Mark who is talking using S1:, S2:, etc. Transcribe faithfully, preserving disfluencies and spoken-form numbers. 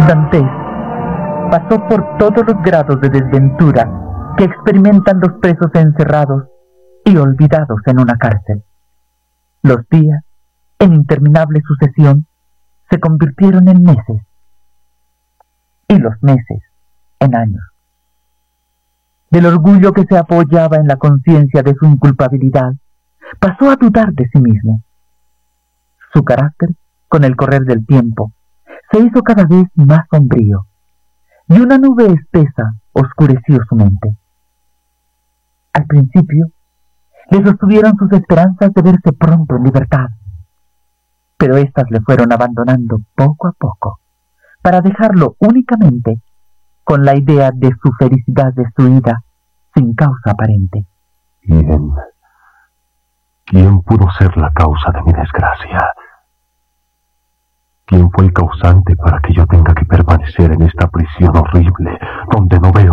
S1: Dantes pasó por todos los grados de desventura que experimentan los presos encerrados y olvidados en una cárcel. Los días, en interminable sucesión, se convirtieron en meses, y los meses en años. Del orgullo que se apoyaba en la conciencia de su inculpabilidad, pasó a dudar de sí mismo. Su carácter, con el correr del tiempo, se hizo cada vez más sombrío, y una nube espesa oscureció su mente. Al principio, le sostuvieron sus esperanzas de verse pronto en libertad, pero éstas le fueron abandonando poco a poco, para dejarlo únicamente con la idea de su felicidad destruida sin causa aparente.
S2: ¿Quién? ¿Quién pudo ser la causa de mi desgracia? ¿Quién fue el causante para que yo tenga que permanecer en esta prisión horrible, donde no veo